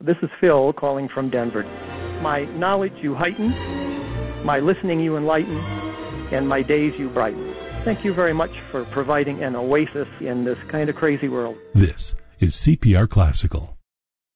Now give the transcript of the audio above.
This is Phil calling from Denver. My knowledge you heighten, my listening you enlighten, and my days you brighten. Thank you very much for providing an oasis in this kind of crazy world. This is CPR Classical.